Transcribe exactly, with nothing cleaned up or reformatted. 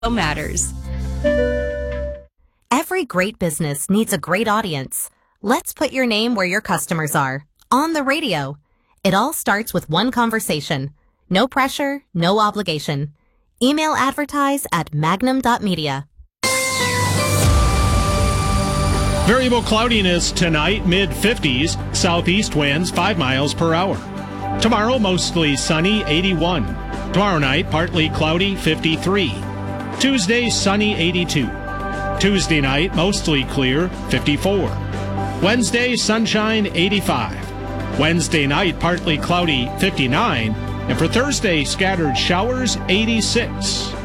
matters. Every great business needs a great audience. Let's put your name where your customers are. On the radio. It all starts with one conversation. No pressure, no obligation. Email advertise at magnum dot media. Variable cloudiness tonight, mid fifties, southeast winds five miles per hour. Tomorrow, mostly sunny, eighty-one. Tomorrow night, partly cloudy, fifty-three. Tuesday, sunny, eighty-two. Tuesday night, mostly clear, fifty-four. Wednesday, sunshine, eighty-five. Wednesday night, partly cloudy, fifty-nine. And for Thursday, scattered showers, eighty-six.